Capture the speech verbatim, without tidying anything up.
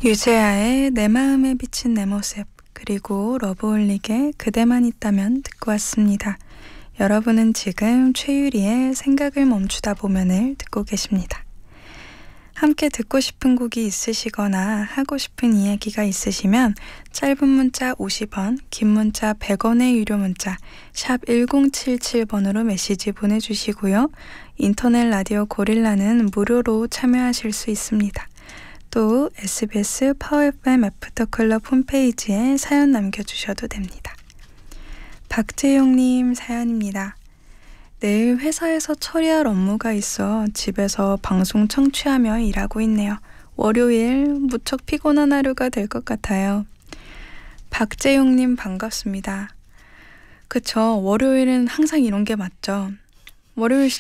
유재하의 내 마음에 비친 내 모습, 그리고 러브홀릭의 그대만 있다면 듣고 왔습니다. 여러분은 지금 최유리의 생각을 멈추다 보면을 듣고 계십니다. 함께 듣고 싶은 곡이 있으시거나 하고 싶은 이야기가 있으시면 짧은 문자 오십 원, 긴 문자 백 원의 유료 문자 샵 일공칠칠 번으로 메시지 보내주시고요. 인터넷 라디오 고릴라는 무료로 참여하실 수 있습니다. 또 에스비에스 파워 에프엠 애프터클럽 홈페이지에 사연 남겨주셔도 됩니다. 박재용님 사연입니다. 내일 회사에서 처리할 업무가 있어 집에서 방송 청취하며 일하고 있네요. 월요일 무척 피곤한 하루가 될 것 같아요. 박재용님 반갑습니다. 그쵸, 월요일은 항상 이런 게 맞죠. 월요일